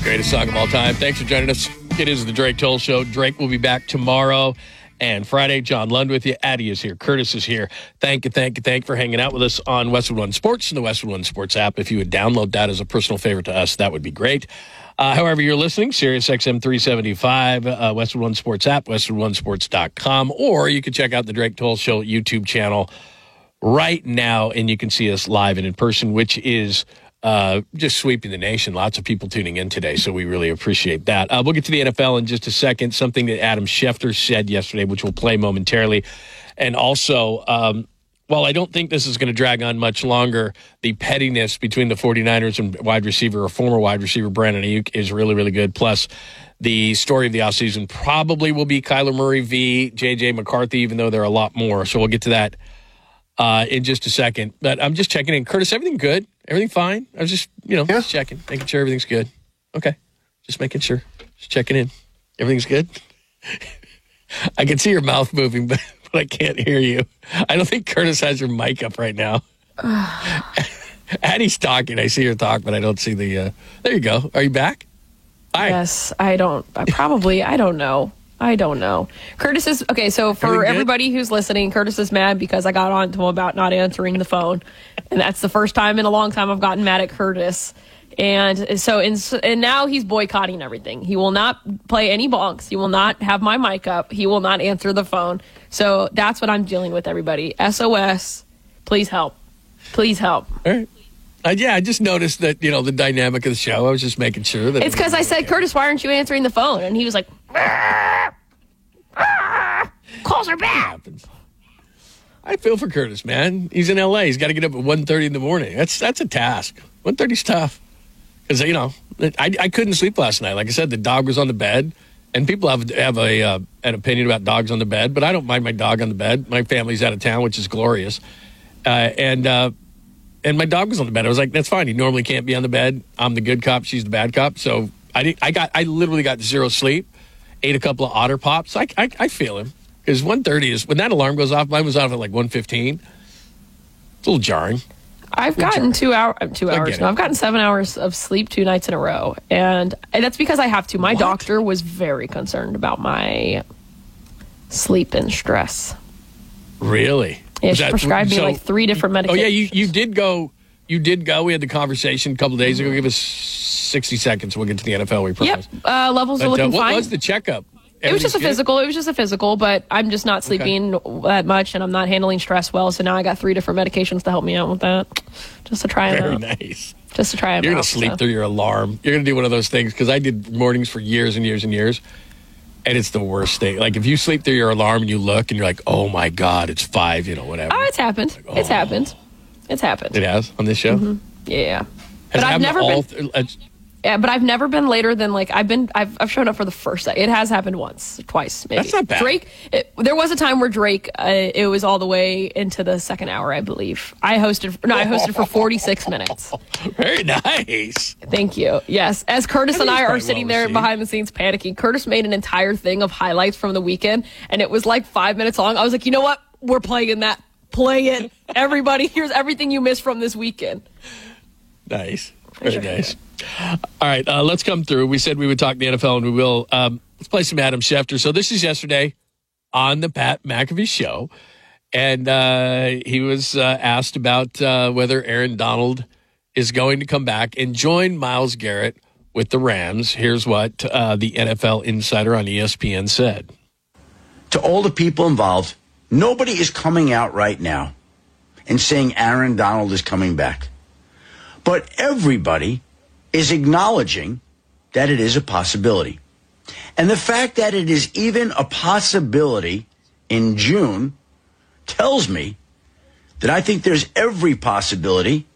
Greatest song of all time. Thanks for joining us. It is the Drake Toll Show. Drake will be back tomorrow and Friday. John Lund with you. Addie is here. Curtis is here. Thank you for hanging out with us on Westwood One Sports and the Westwood One Sports app. If you would download that as a personal favorite to us, that would be great. However you're listening, Sirius XM 375, Westwood One Sports app, westwoodonesports.com, or you can check out the Drake Toll Show YouTube channel right now, and you can see us live and in person, which is just sweeping the nation. Lots of people tuning in today, so we really appreciate that. We'll get to the NFL in just a second, something that Adam Schefter said yesterday, which we'll play momentarily. And also, while I don't think this is going to drag on much longer, the pettiness between the 49ers and former wide receiver Brandon Ayuk is really, really good. Plus, the story of the offseason probably will be Kyler Murray v. J.J. McCarthy, even though there are a lot more. So we'll get to that in just a second. But I'm just checking in. Curtis, everything good? Everything fine? I was just, just checking, making sure everything's good. Okay. Just making sure. Just checking in. Everything's good? I can see your mouth moving, but I can't hear you. I don't think Curtis has your mic up right now. Addie's talking. I see her talk, but I don't see the... there you go. Are you back? Hi. Yes, I don't know. Curtis is... Okay, so for everybody who's listening, Curtis is mad because I got on to him about not answering the phone. And that's the first time in a long time I've gotten mad at Curtis. And so, and now he's boycotting everything. He will not play any bonks. He will not have my mic up. He will not answer the phone. So that's what I'm dealing with, everybody. SOS. Please help. Please help. All right. I just noticed that, the dynamic of the show. I was just making sure that... It's because I said, Curtis, why aren't you answering the phone? And he was like, calls are bad. I feel for Curtis, man. He's in L.A. He's got to get up at 1:30 in the morning. That's a task. 1:30's tough. Because, I couldn't sleep last night. Like I said, the dog was on the bed. And people have an opinion about dogs on the bed. But I don't mind my dog on the bed. My family's out of town, which is glorious. And my dog was on the bed. I was like, that's fine. He normally can't be on the bed. I'm the good cop. She's the bad cop. So I literally got zero sleep. Ate a couple of Otter Pops. I feel him. Because 1:30 is, when that alarm goes off, mine was off at like 1:15. It's a little jarring. I've gotten 2 hours. No, I've gotten 7 hours of sleep 2 nights in a row. And that's because I have to. My doctor was very concerned about my sleep and stress. Really? Yeah, she prescribed me like 3 different medications. Oh, yeah, you did go. You did go. We had the conversation a couple of days ago. Give us 60 seconds. We'll get to the NFL, we promise. Yep. Levels are looking fine. What was the checkup? It was just a physical. It was just a physical, but I'm just not sleeping that much, and I'm not handling stress well. So now I got 3 different medications to help me out with that, just to try them out. Very nice. Just to try them out. You're going to sleep through your alarm. You're going to do one of those things, because I did mornings for years and years and years, and it's the worst thing. Like, if you sleep through your alarm and you look, and you're like, oh, my God, it's 5, whatever. Oh, it's happened. Like, oh. It's happened. It's happened. It has on this show? Mm-hmm. Yeah. But I've never been... Yeah, but I've never been later than I've shown up for the first. It has happened once, twice, maybe. That's not bad. Drake. There was a time where Drake. It was all the way into the second hour, I believe. I hosted for 46 minutes. Very nice. Thank you. Yes, as Curtis and I are sitting there behind the scenes panicking, Curtis made an entire thing of highlights from the weekend, and it was like 5 minutes long. I was like, you know what? We're playing that. Play it, everybody. Here's everything you missed from this weekend. Nice. Very nice. All right, let's come through. We said we would talk the NFL, and we will. Let's play some Adam Schefter. So this is yesterday on the Pat McAfee show, and he was asked about whether Aaron Donald is going to come back and join Myles Garrett with the Rams. Here's what the NFL insider on ESPN said. To all the people involved, nobody is coming out right now and saying Aaron Donald is coming back. But everybody is acknowledging that it is a possibility. And the fact that it is even a possibility in June tells me that I think there's every possibility